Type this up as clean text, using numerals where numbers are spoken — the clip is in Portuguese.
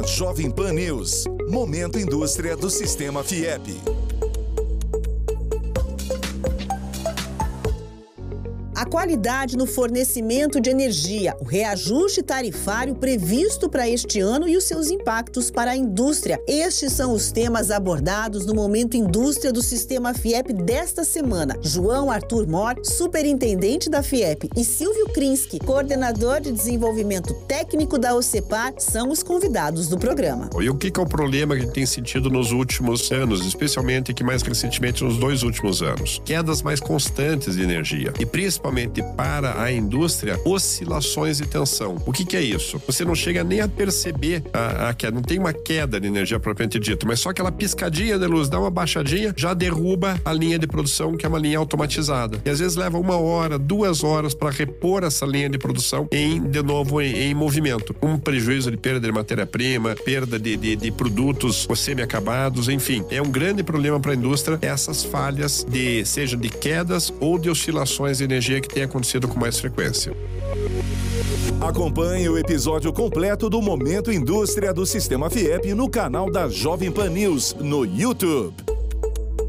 Jovem Pan News, Momento Indústria do Sistema FIEP. A qualidade no fornecimento de energia, o reajuste tarifário previsto para este ano e os seus impactos para a indústria. Estes são os temas abordados no Momento Indústria do Sistema FIEP desta semana. João Arthur Mor, superintendente da FIEP, e Silvio Krinsky, coordenador de desenvolvimento técnico da OCEPAR, são os convidados do programa. E o que é o problema que a gente tem sentido nos últimos anos, especialmente aqui mais recentemente nos 2 últimos anos? Quedas mais constantes de energia e principalmente para a indústria, oscilações de tensão. O que é isso? Você não chega nem a perceber a queda, não tem uma queda de energia propriamente dita, mas só aquela piscadinha de luz, dá uma baixadinha, já derruba a linha de produção, que é uma linha automatizada. E às vezes leva 1 hora, 2 horas para repor essa linha de produção de novo em movimento. Um prejuízo de perda de matéria-prima, perda de produtos semi-acabados, enfim. É um grande problema para a indústria essas falhas seja de quedas ou de oscilações de energia que tem acontecido com mais frequência. Acompanhe o episódio completo do Momento Indústria do Sistema FIEP no canal da Jovem Pan News no YouTube.